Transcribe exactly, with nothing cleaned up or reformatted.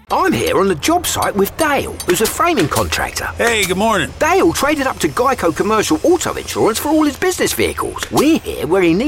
I'm here on the job site with Dale, who's a framing contractor. Hey, good morning. Dale traded up to Geico Commercial Auto Insurance for all his business vehicles. We're here where he needs